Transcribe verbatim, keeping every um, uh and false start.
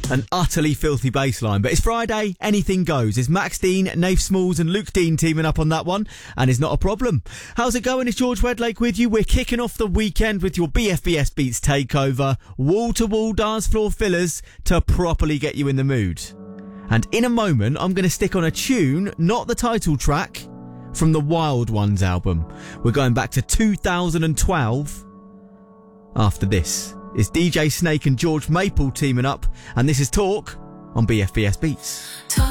An utterly filthy bass line. But it's Friday, anything goes. It's Max Dean, Nath Smalls and Luke Dean teaming up on that one, and it's not a problem. How's it going? It's George Wedlake with you. We're kicking off the weekend with your B F B S Beats takeover. Wall-to-wall dance floor fillers to properly get you in the mood. And in a moment, I'm going to stick on a tune, not the title track, from the Wild Ones album. We're going back to two thousand twelve. After this is D J Snake and George Maple teaming up, and this is Talk on B F B S Beats.